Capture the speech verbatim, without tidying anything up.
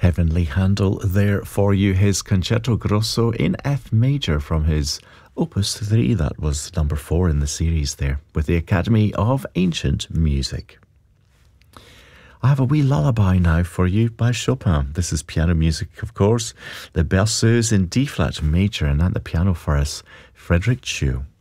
Heavenly Handel there for you, his Concerto Grosso in F major from his Opus three. That was number four in the series there with the Academy of Ancient Music. I have a wee lullaby now for you by Chopin. This is piano music, of course. The Berceuse in D-flat major, and at the piano for us, Frédéric Chou.